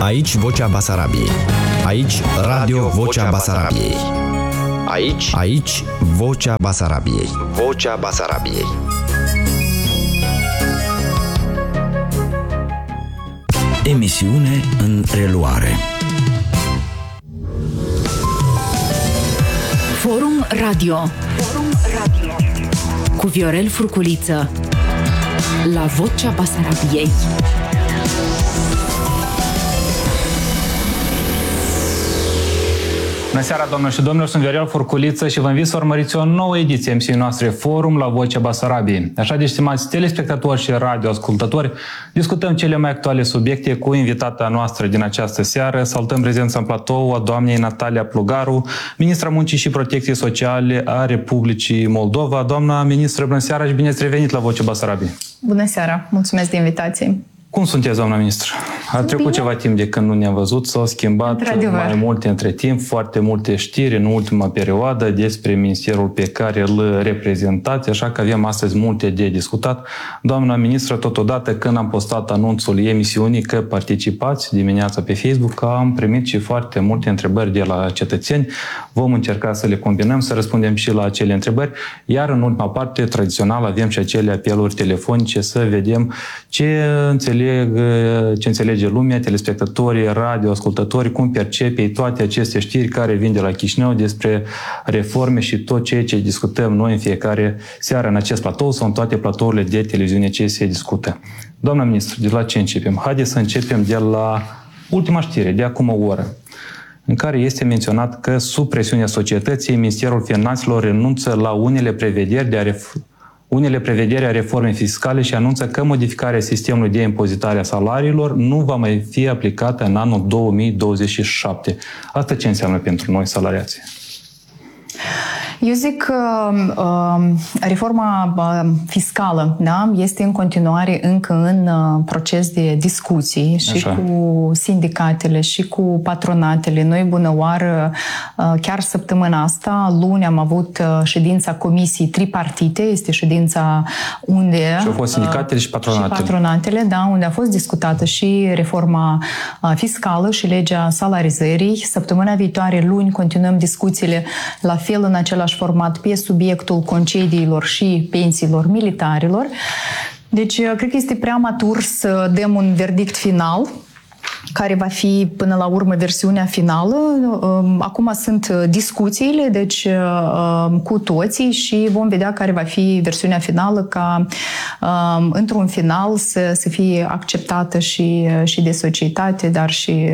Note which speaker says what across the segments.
Speaker 1: Aici Vocea Basarabiei. Aici Radio Vocea Basarabiei. Aici Vocea Basarabiei. Vocea Basarabiei.
Speaker 2: Emisiune în reluare.
Speaker 3: Forum Radio cu Viorel Furculiță la Vocea Basarabiei.
Speaker 4: Bună seara, doamnelor și domnilor, sunt Viorel Furculiță și vă invit să urmăriți o nouă ediție emisiunii noastre Forum la Vocea Basarabiei. Așa de stimați telespectatori și radioascultători, discutăm cele mai actuale subiecte cu invitata noastră din această seară. Salutăm prezența în platou a doamnei Natalia Plugaru, ministra Muncii și Protecției Sociale a Republicii Moldova. Doamna ministră, bună seara și bine ați revenit la Vocea Basarabiei.
Speaker 5: Bună seara, mulțumesc de invitație.
Speaker 4: Cum sunteți, doamna ministră? A trecut ceva timp de când nu ne-am văzut, s-au schimbat mai multe între timp, foarte multe știri în ultima perioadă despre ministerul pe care îl reprezentați, așa că avem astăzi multe de discutat. Doamna ministră, totodată când am postat anunțul emisiunii că participați dimineața pe Facebook, am primit și foarte multe întrebări de la cetățeni. Vom încerca să le combinăm, să răspundem și la acele întrebări, iar în ultima parte, tradițional, avem și acele apeluri telefonice să vedem ce înțelege lumea, telespectatorii, radioascultătorii, cum percepe toate aceste știri care vin de la Chișinău despre reforme și tot ceea ce discutăm noi în fiecare seară în acest platou sau în toate platourile de televiziune ce se discută. Doamna ministru, de la ce începem? Haideți să începem de la ultima știre, de acum o oră, în care este menționat că sub presiunea societății, Ministerul Finanțelor renunță la unele prevederi a reformei fiscale și anunță că modificarea sistemului de impozitare a salariilor nu va mai fi aplicată în anul 2027. Asta ce înseamnă pentru noi salariații?
Speaker 5: Eu zic că reforma fiscală, da, este în continuare încă în proces de discuții și cu sindicatele și cu patronatele. Noi, bună oară, chiar săptămâna asta, luni, am avut ședința comisiei tripartite, este ședința unde...
Speaker 4: Și au fost sindicatele și patronatele.
Speaker 5: Și patronatele, da, unde a fost discutată și reforma fiscală și legea salarizării. Săptămâna viitoare, luni, continuăm discuțiile la fel în același format pe subiectul concediilor și pensiilor militarilor. Deci, cred că este preamatur să dăm un verdict final, care va fi până la urmă versiunea finală. Acum sunt discuțiile, deci cu toții și vom vedea care va fi versiunea finală ca într-un final să fie acceptată și de societate, dar și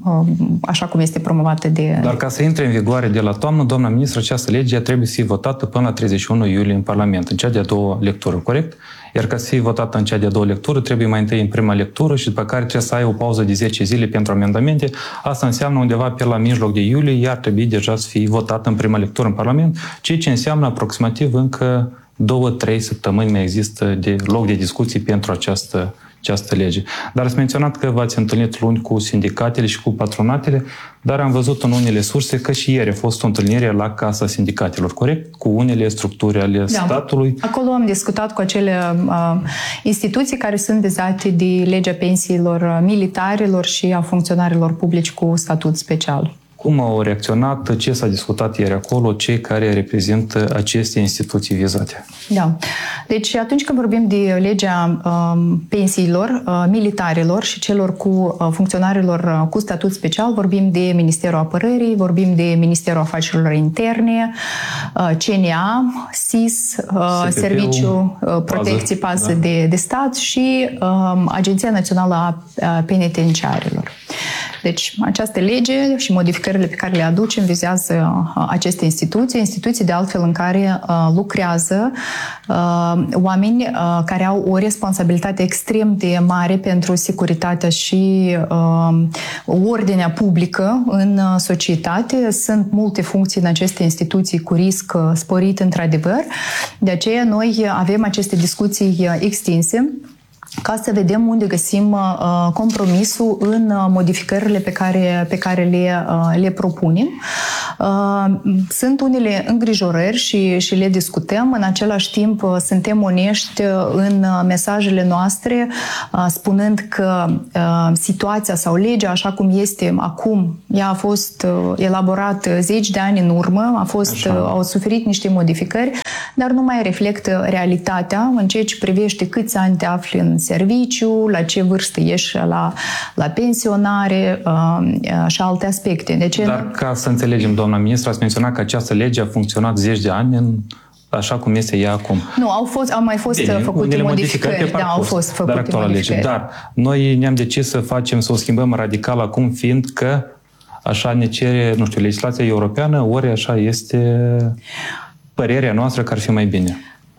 Speaker 5: așa cum este promovată de...
Speaker 4: Dar ca să intre în vigoare de la toamnă, doamna ministră, această lege trebuie să fie votată până la 31 iulie în Parlament, în cea de-a doua lectură, corect? Iar ca să fie votată în cea de-a doua lectură, trebuie mai întâi în prima lectură și după care trebuie să ai o pauză de 10 zile pentru amendamente. Asta înseamnă undeva pe la mijloc de iulie, iar trebuie deja să fie votată în prima lectură în Parlament, ceea ce înseamnă aproximativ încă 2-3 săptămâni mai există de loc de discuții pentru această lege. Dar ați menționat că v-ați întâlnit luni cu sindicatele și cu patronatele, dar am văzut în unele surse că și ieri a fost o întâlnire la Casa Sindicatelor, corect? Cu unele structuri ale statului.
Speaker 5: Acolo am discutat cu acele instituții care sunt vizate de legea pensiilor militarilor și a funcționarilor publici cu statut special.
Speaker 4: Cum au reacționat? Ce s-a discutat ieri acolo? Cei care reprezintă aceste instituții vizate?
Speaker 5: Da. Deci atunci când vorbim de legea pensiilor militarilor și celor cu funcționarilor cu statut special, vorbim de Ministerul Apărării, vorbim de Ministerul Afacerilor Interne, CNA, SIS, Serviciul Protecție Pază de Stat și Agenția Națională a Penitenciarilor. Deci această lege și modificările pe care le aducem vizează aceste instituții de altfel în care lucrează oameni care au o responsabilitate extrem de mare pentru securitatea și ordinea publică în societate. Sunt multe funcții în aceste instituții cu risc sporit într-adevăr. De aceea noi avem aceste discuții extinse ca să vedem unde găsim compromisul în modificările pe care le propunem. Sunt unele îngrijorări și le discutăm. În același timp, suntem onești în mesajele noastre, spunând că situația sau legea, așa cum este acum, ea a fost elaborată 10 de ani în urmă, au suferit niște modificări, dar nu mai reflectă realitatea în ceea ce privește câți ani te afli în serviciu, la ce vârstă ești la pensionare și alte aspecte.
Speaker 4: Dar ca să înțelegem, doamna ministru, ați menționat că această lege a funcționat 10 de ani așa cum este ea acum.
Speaker 5: Nu, au mai fost făcute modificări. Da, au fost făcute modificări.
Speaker 4: Dar noi ne-am decis să o schimbăm radical acum, fiindcă așa ne cere, legislația europeană, ori așa este părerea noastră că ar fi mai bine.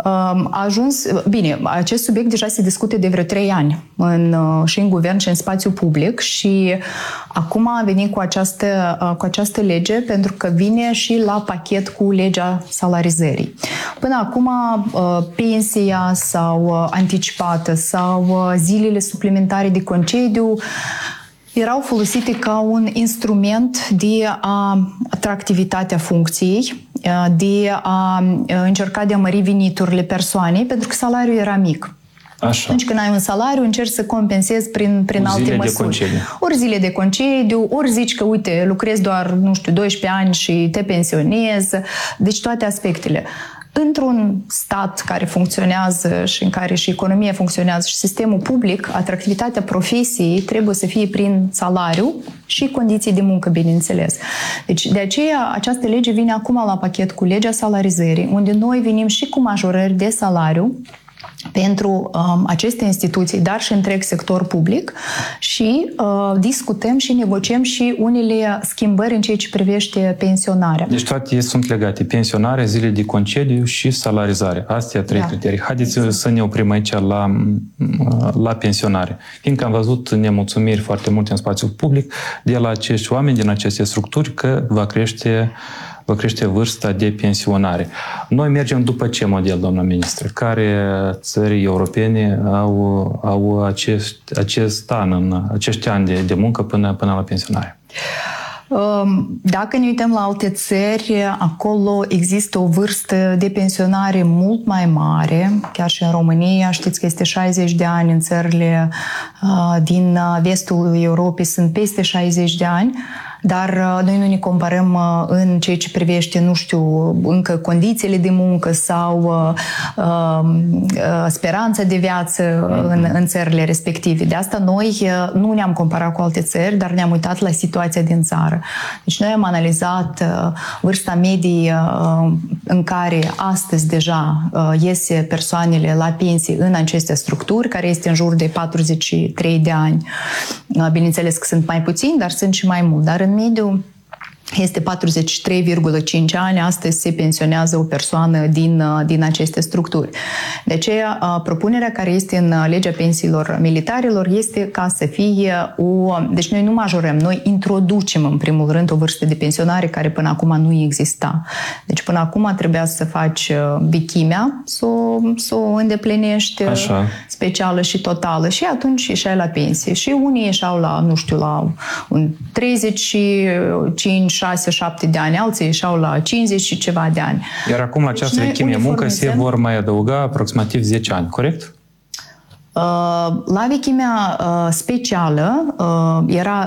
Speaker 5: Bine, acest subiect deja se discute de vreo 3 ani și în guvern și în spațiu public și acum a venit cu această lege pentru că vine și la pachet cu legea salarizării. Până acum pensia sau anticipată sau zilele suplimentare de concediu erau folosite ca un instrument de atractivitatea funcției, de a încerca de a mări veniturile persoanei, pentru că salariul era mic.
Speaker 4: Așa.
Speaker 5: Atunci când ai un salariu, încerci să compensezi prin alte măsuri. Ori zile de concediu, ori zici că, uite, lucrezi doar, 12 ani și te pensionezi. Deci toate aspectele. Într-un stat care funcționează și în care și economia funcționează și sistemul public, atractivitatea profesiei trebuie să fie prin salariu și condiții de muncă, bineînțeles. Deci, de aceea, această lege vine acum la pachet cu legea salarizării, unde noi venim și cu majorări de salariu pentru aceste instituții, dar și întreg sector public și discutăm și negociem și unele schimbări în ceea ce privește pensionarea.
Speaker 4: Deci toate sunt legate. Pensionare, zile de concediu și salarizare. Astea 3 criterii. Haideți să ne oprim aici la pensionare. Fiindcă am văzut nemulțumiri foarte multe în spațiul public de la acești oameni din aceste structuri că va crește vârsta de pensionare. Noi mergem după ce model, doamna ministră? Care țări europene au acești ani de muncă până la pensionare?
Speaker 5: Dacă ne uităm la alte țări, acolo există o vârstă de pensionare mult mai mare, chiar și în România, știți că este 60 de ani, în țările din vestul Europei sunt peste 60 de ani, dar noi nu ne comparăm în ceea ce privește, încă condițiile de muncă sau speranța de viață în țările respective. De asta noi nu ne-am comparat cu alte țări, dar ne-am uitat la situația din țară. Deci noi am analizat vârsta medie în care astăzi deja iese persoanele la pensie în aceste structuri, care este în jur de 43 de ani. Bineînțeles că sunt mai puțini, dar sunt și mai mult. Dar în mediu este 43,5 ani, astăzi se pensionează o persoană din aceste structuri. De aceea, propunerea care este în legea pensiilor militarilor este ca să fie Deci noi nu majorăm, noi introducem în primul rând o vârstă de pensionare care până acum nu exista. Deci până acum trebuia să faci vechimea, să o îndeplinești specială și totală și atunci ieșai la pensie. Și unii ieșeau la 35, 6, 7 de ani, alții ieșeau la 50 și ceva de ani.
Speaker 4: Iar acum la această vechimie muncă se vor mai adăuga aproximativ 10 ani, corect?
Speaker 5: La vechimea specială era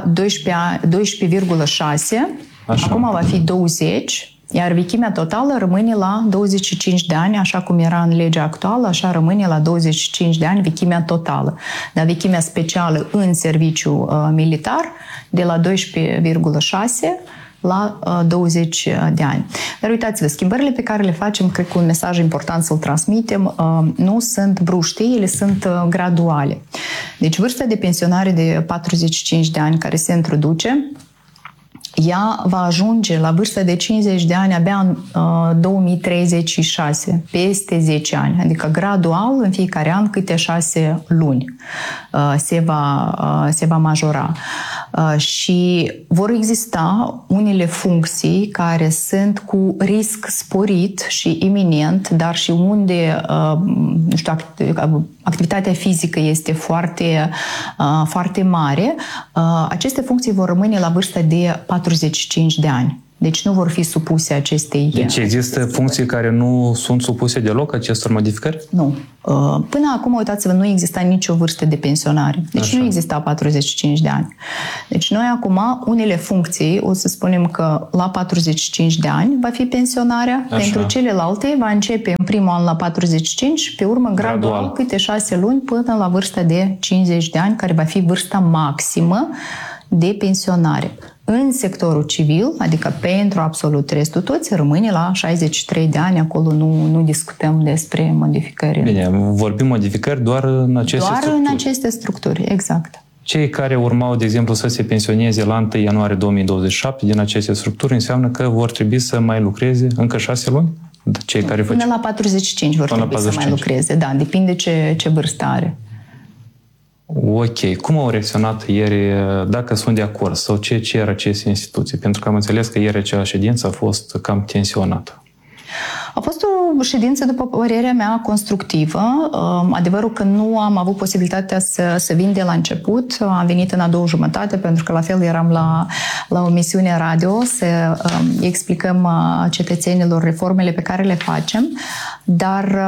Speaker 5: 12,6, acum va fi 20, iar vechimea totală rămâne la 25 de ani, așa cum era în legea actuală, așa rămâne la 25 de ani vechimea totală. Dar vechimea specială în serviciu militar, de la 12,6 la 20 de ani. Dar uitați-vă, schimbările pe care le facem, cred că un mesaj important să-l transmitem, nu sunt bruște, ele sunt graduale. Deci vârsta de pensionare de 45 de ani care se introduce, ea va ajunge la vârsta de 50 de ani abia în 2036, peste 10 ani. Adică gradual, în fiecare an, câte 6 luni se va majora. Și vor exista unele funcții care sunt cu risc sporit și iminent, dar și unde, nu știu, activitatea fizică este foarte, foarte mare, aceste funcții vor rămâne la vârsta de 45 de ani. Deci nu vor fi supuse acestei...
Speaker 4: Deci există funcții care nu sunt supuse deloc acestor modificări?
Speaker 5: Nu. Până acum, uitați-vă, nu exista nicio vârstă de pensionare. Deci așa. Nu exista 45 de ani. Deci noi acum, unele funcții, o să spunem că la 45 de ani va fi pensionarea, așa. Pentru celelalte va începe în primul an la 45, pe urmă gradual câte 6 luni până la vârsta de 50 de ani, care va fi vârsta maximă de pensionare. În sectorul civil, adică pentru absolut restul toți, rămâne la 63 de ani, acolo nu discutăm despre modificări.
Speaker 4: Bine, vorbim modificări doar în aceste structuri.
Speaker 5: Doar în aceste structuri, exact.
Speaker 4: Cei care urmau, de exemplu, să se pensioneze la 1 ianuarie 2027 din aceste structuri, înseamnă că vor trebui să mai lucreze încă 6 luni? Cei care
Speaker 5: până la 45 vor trebui să mai lucreze, da, depinde ce vârstă are.
Speaker 4: Ok. Cum au reacționat ieri, dacă sunt de acord, sau ce cer aceste instituții? Pentru că am înțeles că ieri acea ședință a fost cam tensionată.
Speaker 5: A fost o ședință, după părerea mea, constructivă. Adevărul că nu am avut posibilitatea să vin de la început. Am venit în a doua jumătate, pentru că la fel eram la o misiune radio să explicăm cetățenilor reformele pe care le facem. Dar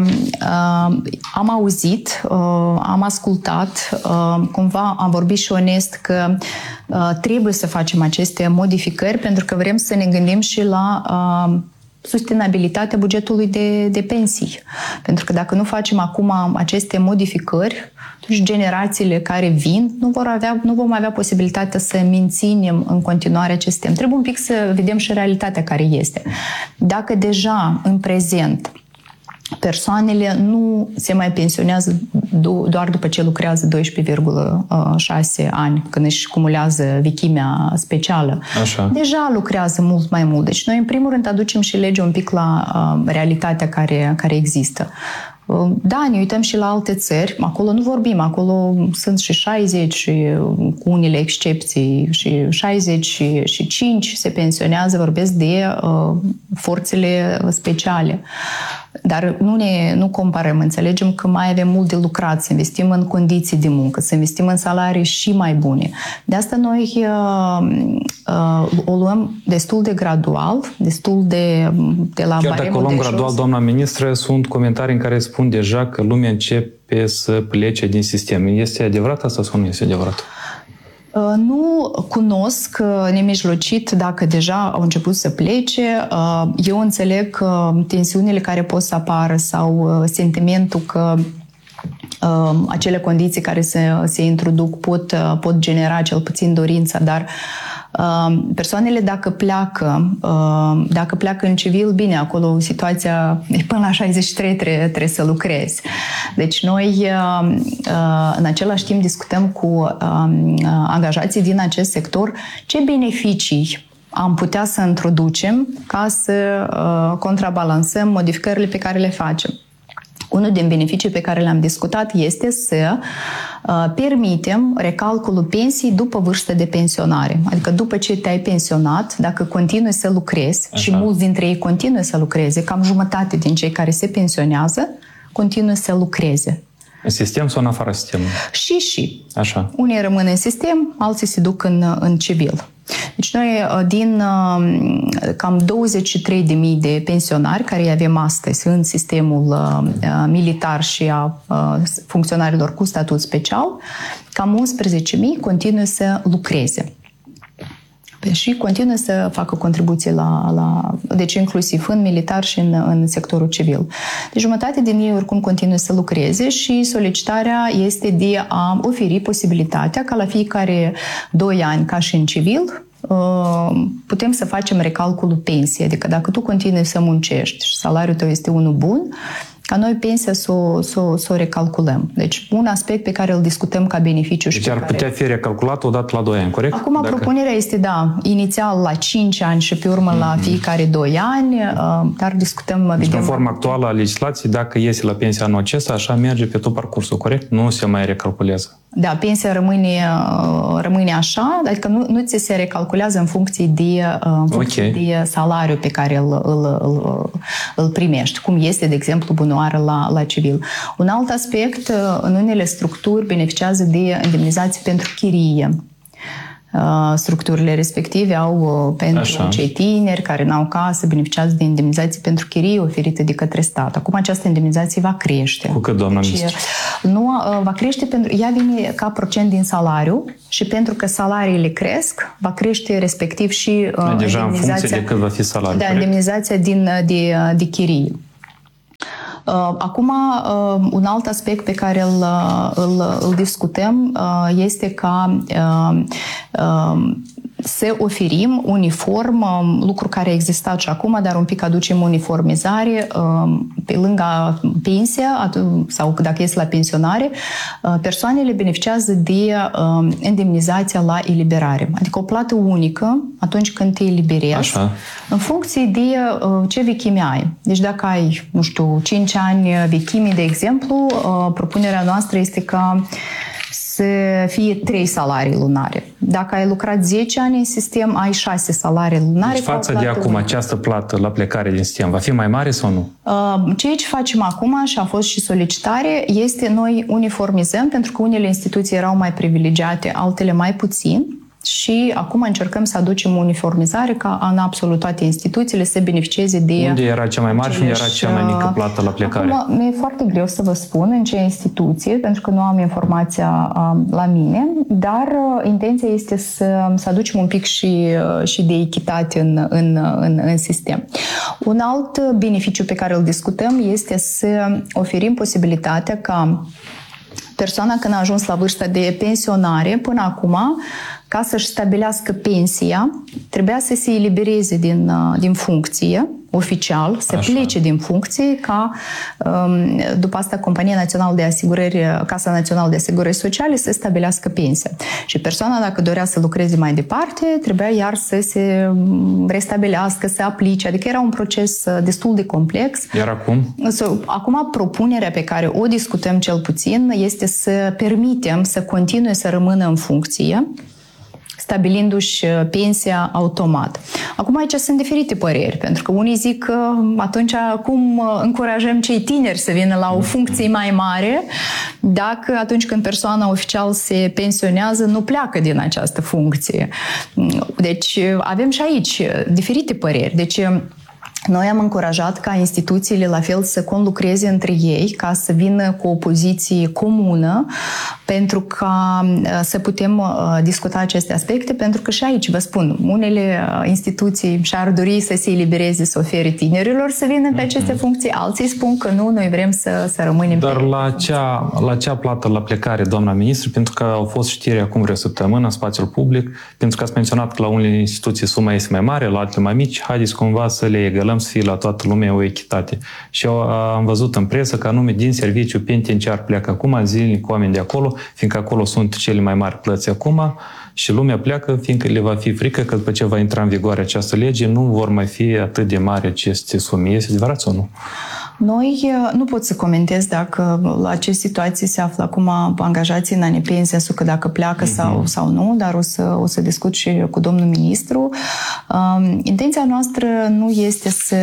Speaker 5: am auzit, am ascultat, cumva am vorbit și onest că trebuie să facem aceste modificări, pentru că vrem să ne gândim și la sustenabilitatea bugetului de pensii. Pentru că dacă nu facem acum aceste modificări, atunci generațiile care vin nu vom avea posibilitatea să menținem în continuare acest sistem. Trebuie un pic să vedem și realitatea care este. Dacă deja în prezent persoanele nu se mai pensionează doar după ce lucrează 12,6 ani, când își cumulează vechimea specială.
Speaker 4: Așa.
Speaker 5: Deja lucrează mult mai mult. Deci noi, în primul rând, aducem și legea un pic la realitatea care există. Da, ne uităm și la alte țări, acolo nu vorbim, acolo sunt și 60 și cu unele excepții și 65 se pensionează, vorbesc de forțele speciale. Dar nu comparăm, înțelegem că mai avem mult de lucrat, să investim în condiții de muncă, să investim în salarii și mai bune. De asta noi o luăm destul de gradual, destul de la
Speaker 4: chiar dacă o luăm gradual, doamna ministră, sunt comentarii în care spun deja că lumea începe să plece din sistem. Este adevărat asta sau nu este adevărat?
Speaker 5: Nu cunosc nemijlocit dacă deja au început să plece. Eu înțeleg că tensiunile care pot să apară sau sentimentul că acele condiții care se introduc pot genera cel puțin dorința, dar persoanele dacă pleacă în civil, bine, acolo situația până la 63 trebuie să lucrezi. Deci noi în același timp discutăm cu angajații din acest sector ce beneficii am putea să introducem ca să contrabalansăm modificările pe care le facem. Unul din beneficii pe care le-am discutat este să permitem recalculul pensiei după vârstă de pensionare. Adică după ce te-ai pensionat, dacă continui să lucrezi, așa. Și mulți dintre ei continuă să lucreze, cam jumătate din cei care se pensionează continuă să lucreze.
Speaker 4: În sistem sau în afara sistemului?
Speaker 5: Și.
Speaker 4: Așa.
Speaker 5: Unii rămân în sistem, alții se duc în civil. Deci noi din cam 23.000 de pensionari care îi avem astăzi în sistemul militar și a funcționarilor cu statut special, cam 11.000 continuă să lucreze. Și continuă să facă contribuții deci inclusiv în militar și în sectorul civil. Deci jumătate din ei oricum continuă să lucreze și solicitarea este de a oferi posibilitatea ca la fiecare 2 ani, ca și în civil, putem să facem recalculul pensiei. Adică dacă tu continui să muncești și salariul tău este unul bun, ca noi pensia să o recalculăm. Deci un aspect pe care îl discutăm ca beneficiu.
Speaker 4: Deci ar putea fi recalculat odată la 2 ani, corect?
Speaker 5: Acum propunerea este, inițial la 5 ani și pe urmă la fiecare 2 ani, dar discutăm...
Speaker 4: Deci în forma actuală a legislației, dacă iese la pensia anul acesta, așa merge pe tot parcursul, corect? Nu se mai recalculează.
Speaker 5: Da, pensia rămâne așa, adică nu ți se recalculează în funcție de salariul pe care îl primești, cum este, de exemplu, bunoară la civil. Un alt aspect, în unele structuri beneficiază de indemnizații pentru chirie. Structurile respective au pentru cei tineri care n-au casă, beneficiază de indemnizații pentru chirie oferite de către stat. Acum această indemnizație va crește.
Speaker 4: Cu cât, doamna ministru?
Speaker 5: Nu, va crește pentru ea vine ca procent din salariu și pentru că salariile cresc, va crește respectiv și
Speaker 4: deja în funcție de cât va fi salariul.
Speaker 5: Da, indemnizația de chirie. Acum, un alt aspect pe care îl discutăm este ca să oferim uniform, lucru care a existat și acum, dar un pic aducem uniformizare pe lângă pensia sau dacă este la pensionare, persoanele beneficiază de indemnizația la eliberare, adică o plată unică atunci când te eliberezi, în funcție de ce vechime ai. Deci dacă ai, 5 ani vechime, de exemplu, propunerea noastră este ca să fie 3 salarii lunare. Dacă ai lucrat 10 ani în sistem, ai 6 salarii lunare.
Speaker 4: Deci față de acum, această plată la plecare din sistem va fi mai mare sau nu?
Speaker 5: Ceea ce facem acum, și a fost și solicitare, este noi uniformizăm, pentru că unele instituții erau mai privilegiate, altele mai puțin. Și acum încercăm să aducem uniformizare ca în absolut toate instituțiile să beneficieze de...
Speaker 4: Unde era cea mai mare și unde era cea mai mică plată la plecare?
Speaker 5: Acum, mi-e foarte greu să vă spun în ce instituție, pentru că nu am informația la mine, dar intenția este să aducem un pic și de echitate în sistem. Un alt beneficiu pe care îl discutăm este să oferim posibilitatea ca persoana când a ajuns la vârsta de pensionare, până acum, ca să-și stabilească pensia, trebuia să se elibereze din funcție oficial, să plece din funcție ca după asta Compania Națională de Asigurări, Casa Națională de Asigurări Sociale să stabilească pensia. Și persoana, dacă dorea să lucreze mai departe, trebuia iar să se restabilească, să aplice. Adică era un proces destul de complex.
Speaker 4: Iar acum?
Speaker 5: Acum propunerea pe care o discutăm cel puțin este să permitem să continue să rămână în funcție, stabilindu-și pensia automat. Acum aici sunt diferite păreri, pentru că unii zic că atunci cum încurajăm cei tineri să vină la o funcție mai mare dacă atunci când persoana oficial se pensionează nu pleacă din această funcție. Deci avem și aici diferite păreri. Deci noi am încurajat ca instituțiile la fel să conlucreze între ei ca să vină cu o poziție comună pentru ca să putem discuta aceste aspecte, pentru că și aici, vă spun, unele instituții și-ar dori să se elibereze, să ofere tinerilor să vină pe aceste funcții, alții spun că nu, noi vrem să rămânem.
Speaker 4: Dar la cea plată la plecare, doamna ministru, pentru că au fost știri acum vreo săptămână în spațiul public, pentru că ați menționat că la unele instituții suma este mai mare, la altele mai mici, haideți cumva să le egalăm, să fie la toată lumea o echitate. Și eu am văzut în presă că anume din serviciu penitenciar pleacă acum zilnic oameni de acolo, fiindcă acolo sunt cele mai mari plăți acum și lumea pleacă, fiindcă le va fi frică că după ce va intra în vigoare această lege, nu vor mai fi atât de mari aceste sume. Este adevărat sau nu?
Speaker 5: Noi nu pot să comentez dacă la ce situații se află acum angajații în anipensia, că dacă pleacă sau nu, dar o să discut și cu domnul ministru. Intenția noastră nu este să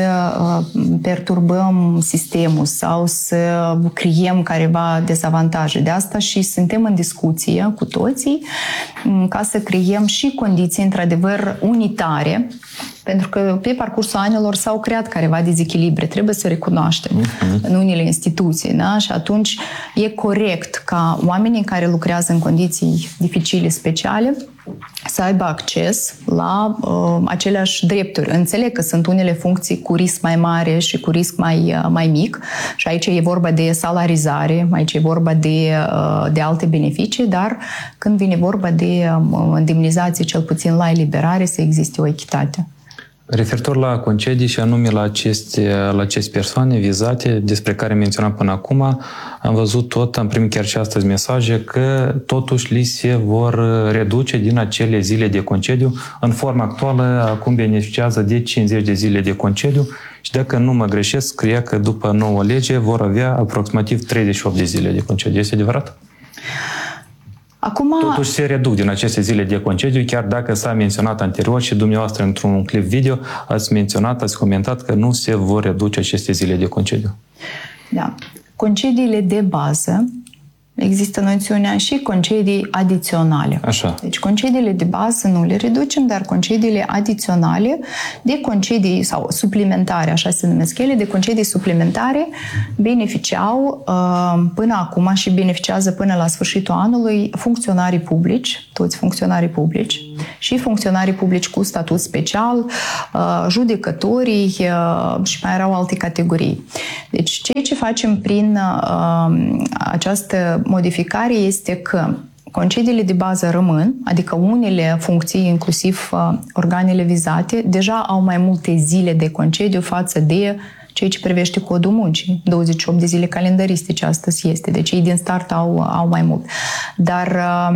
Speaker 5: perturbăm sistemul sau să creiem careva dezavantaje. De asta și suntem în discuție cu toții ca să creiem și condiții într-adevăr unitare, pentru că pe parcursul anilor s-au creat careva dezechilibre, trebuie să recunoaștem în unele instituții, da? Și atunci e corect ca oamenii care lucrează în condiții dificile, speciale, să aibă acces la aceleași drepturi. Înțeleg că sunt unele funcții cu risc mai mare și cu risc mai mic și aici e vorba de salarizare, aici e vorba de alte beneficii, dar când vine vorba de indemnizații, cel puțin la eliberare, să existe o echitate.
Speaker 4: Referitor la concedii și anume la aceste persoane vizate despre care menționam până acum, am văzut am primit chiar și astăzi mesaje că totuși li se vor reduce din acele zile de concediu. În forma actuală, acum beneficiază de 50 de zile de concediu și dacă nu mă greșesc, scria că după nouă lege vor avea aproximativ 38 de zile de concediu. Este adevărat?
Speaker 5: Acum,
Speaker 4: totuși se reduc din aceste zile de concediu, chiar dacă s-a menționat anterior și dumneavoastră într-un clip video ați comentat că nu se vor reduce aceste zile de concediu.
Speaker 5: Da. Concediile de bază, există noțiunea și concedii adiționale.
Speaker 4: Așa.
Speaker 5: Deci concediile de bază nu le reducem, dar concediile adiționale de concedii sau suplimentare, așa se numesc ele, de concedii suplimentare beneficiau până acum și beneficiază până la sfârșitul anului funcționarii publici, toți funcționarii publici și funcționarii publici cu statut special, judecătorii și mai erau alte categorii. Deci ceea ce facem prin această modificare este că concediile de bază rămân, adică unele funcții, inclusiv organele vizate, deja au mai multe zile de concediu față de ceea ce privește codul muncii. 28 de zile calendaristice astăzi este, deci ei din start au mai mult. Dar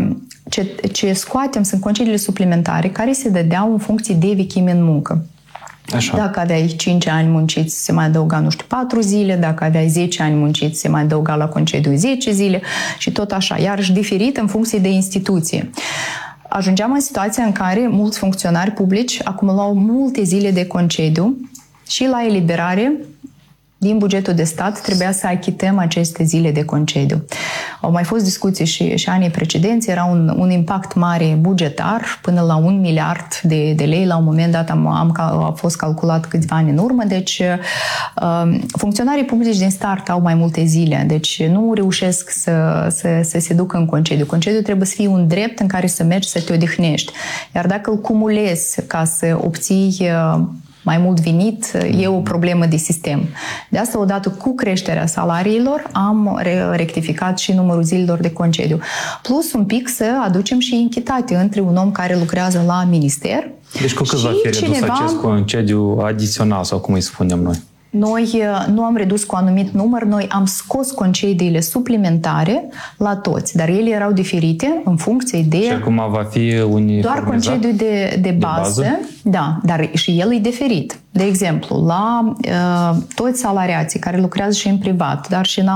Speaker 5: ce scoatem sunt concediile suplimentare care se dădeau în funcție de vechime în muncă.
Speaker 4: Așa.
Speaker 5: Dacă aveai 5 ani munciți, se mai adăuga, 4 zile, dacă aveai 10 ani munciți, se mai adăuga la concediu 10 zile și tot așa, iarăși diferit în funcție de instituție. Ajungeam în situația în care mulți funcționari publici acumulau multe zile de concediu și la eliberare din bugetul de stat trebuia să achităm aceste zile de concediu. Au mai fost discuții și anii precedenți, era un impact mare bugetar, până la 1 miliard de lei, la un moment dat a fost calculat câțiva ani în urmă, deci funcționarii publici din start au mai multe zile, deci nu reușesc să se ducă în concediu. Concediu trebuie să fie un drept în care să mergi să te odihnești, iar dacă îl cumulezi ca să obții mai mult venit, e o problemă de sistem. De asta, odată cu creșterea salariilor, am rectificat și numărul zilelor de concediu. Plus, un pic să aducem și echitate între un om care lucrează la minister.
Speaker 4: Deci cu cât va fi redus acest concediu adițional, sau cum îi spunem noi?
Speaker 5: Noi nu am redus cu anumit număr, noi am scos concediile suplimentare la toți, dar ele erau diferite în funcție de...
Speaker 4: Și acum va fi uniformizat?
Speaker 5: Doar concediu de bază, da, dar și el e diferit. De exemplu, la toți salariații care lucrează și în privat, dar și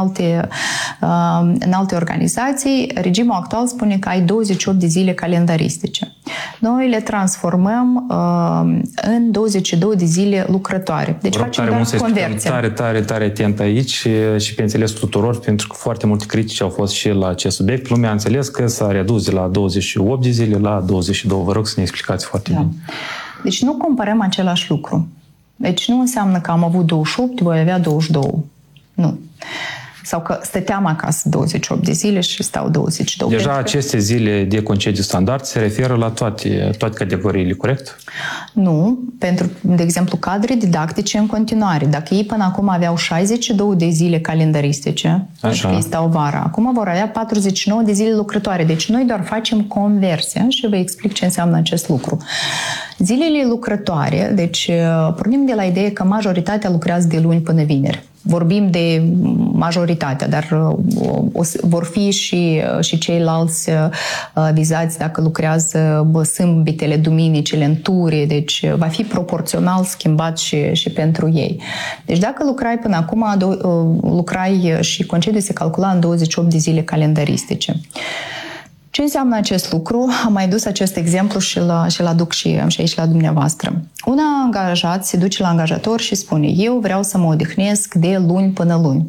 Speaker 5: în alte organizații, regimul actual spune că ai 28 de zile calendaristice. Noi le transformăm în 22 de zile lucrătoare. Deci facem doar conversia.
Speaker 4: Tare atent aici și pe înțeles tuturor, pentru că foarte multe critici au fost și la acest subiect. Lumea a înțeles că s-a redus de la 28 de zile la 22. Vă rog să ne explicați foarte bine.
Speaker 5: Deci nu comparăm același lucru. Deci nu înseamnă că am avut 28, voi avea 22. Nu. Sau că stăteam acasă 28 de zile și stau 22.
Speaker 4: Deja aceste zile de concediu standard se referă la toate categoriile, corect?
Speaker 5: Nu, pentru, de exemplu, cadre didactice în continuare. Dacă ei până acum aveau 62 de zile calendaristice, adică ei stau vara, acum vor avea 49 de zile lucrătoare. Deci noi doar facem conversia și vă explic ce înseamnă acest lucru. Zilele lucrătoare, deci pornim de la idee că majoritatea lucrează de luni până vineri. Vorbim de majoritatea, dar vor fi și ceilalți vizați dacă lucrează sâmbetele, duminicile, în ture, deci va fi proporțional schimbat și pentru ei. Deci dacă lucrai până acum, lucrai și concediu se calcula în 28 de zile calendaristice. Ce înseamnă acest lucru? Am mai dus acest exemplu și-l aduc și aici la dumneavoastră. Un angajat se duce la angajator și spune: eu vreau să mă odihnesc de luni până luni.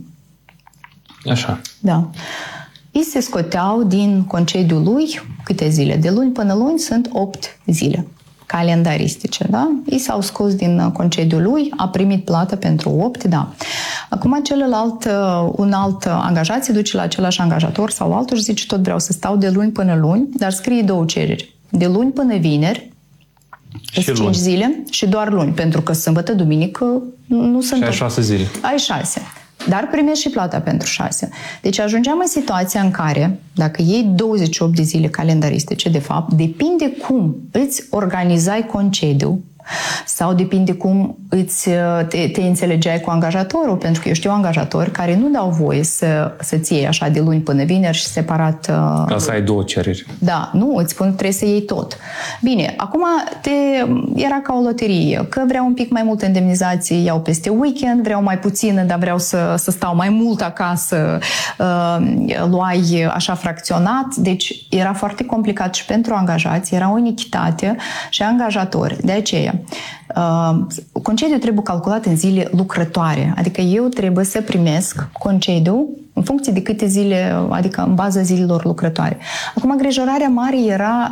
Speaker 5: Așa. Da. Ei se scoteau din concediul lui câte zile? De luni până luni sunt 8 zile calendaristice, da? Ei s-au scos din concediul lui, a primit plată pentru 8, da. Acum un alt angajat se duce la același angajator sau altul și zice: tot vreau să stau de luni până luni, dar scrie 2 cereri. De luni până vineri, 5 zile și doar luni, pentru că sâmbătă, duminică nu sunt...
Speaker 4: Și ai 6 zile.
Speaker 5: Ai 6. Dar primești și plata pentru 6. Deci ajungeam în situația în care, dacă iei 28 de zile calendaristice, de fapt, depinde cum îți organizai concediu, Sau depinde cum te înțelegeai cu angajatorul, pentru că eu știu angajatori care nu dau voie să-ți iei așa de luni până vineri și separat.
Speaker 4: Ca să ai 2 cereri.
Speaker 5: Da, nu, îți spun trebuie să iei tot. Bine, acum era ca o loterie, că vreau un pic mai multă indemnizație, iau peste weekend, vreau mai puțină, dar vreau să stau mai mult acasă, luai așa fracționat, deci era foarte complicat și pentru angajați, era o inichitate și angajatori. De aceea, concediul trebuie calculat în zile lucrătoare, adică eu trebuie să primesc concediu în funcție de câte zile, adică în baza zilelor lucrătoare. Acum, îngrijorarea mare era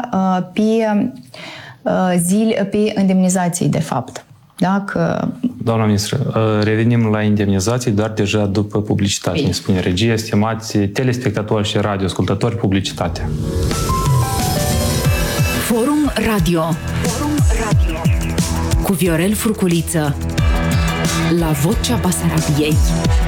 Speaker 5: pe indemnizații, de fapt. Dacă...
Speaker 4: Doamna ministră, revenim la indemnizații, dar deja după publicitate. Ne spune regia, stimați telespectatori și radioascultători, publicitatea.
Speaker 3: Forum Radio cu Viorel Furculiță la Vocea Basarabiei.